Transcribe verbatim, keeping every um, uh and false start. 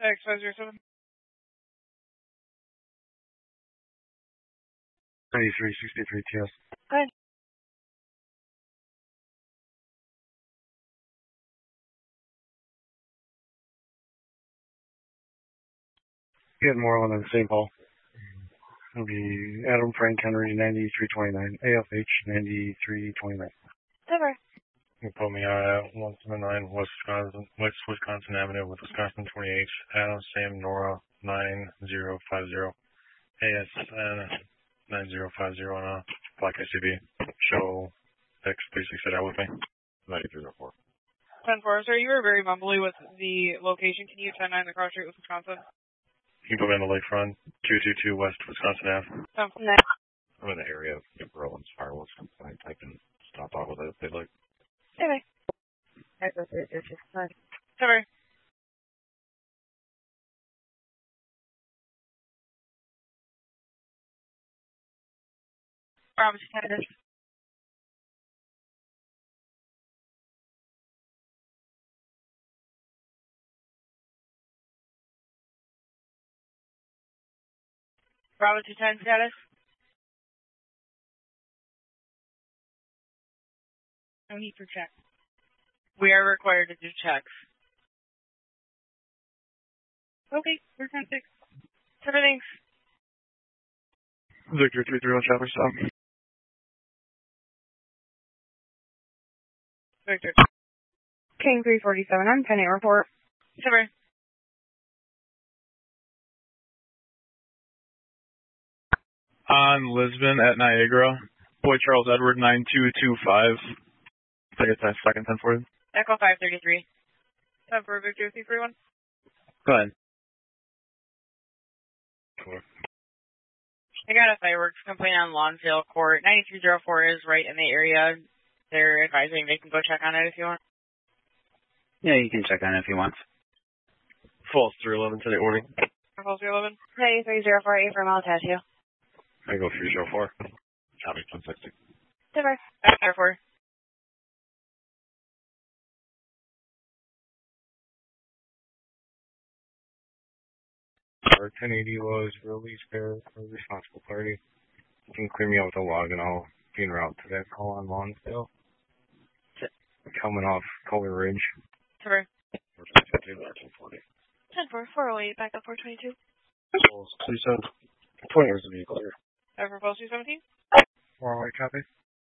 X five zero seven. ninety-three sixty-three T S. Go ahead. Get Moreland and Saint Paul. It'll be Adam Frank Henry ninety-three twenty-nine. A F H ninety-three twenty-nine. Cover. You put me on at one seven nine Wisconsin, West Wisconsin Avenue with Wisconsin twenty-eight. Adam Sam Nora nine zero five zero. A S N nine zero five zero on a Black S U V. Show X three six eight out with me. ninety-three oh four. ten four. Sir, you were very mumbly with the location. Can you ten nine the cross street with Wisconsin? You can put me on the lakefront, two two two West Wisconsin Ave. ten nine. I'm in the area of Rollins Fireworks. I, I can stop out with it if they'd like. Okay. Cover. Bravo to Texas. Bravo to ten status. No need for check. We are required to do checks. Okay, we're ten six. Everything's. Victor three three one Chopper stop. Victor. King three forty-seven on ten eight report. Cover. On Lisbon at Niagara, Boy Charles Edward nine two two five. I guess that's second ten for you. Echo five thirty-three. ten for Victor three three one. Go ahead. Cool. I got a fireworks complaint on Lonsdale Court. ninety-three oh four is right in the area. They're advising they can go check on it if you want. Yeah, you can check on it if you want. False three eleven today morning. False three eleven. ninety-three oh four eight for Mile Tattoo. I go three zero four. Copy one sixty. Cover. F four. Our ten eighty was released there for the responsible party. You can clear me out with a log and I'll be en route to that call on Lonsdale. Coming off Color Ridge. Cover. ten four four oh eight back up four twenty-two. Two seven. Pointers will be clear. F for Pulse two seventeen. four oh eight copy.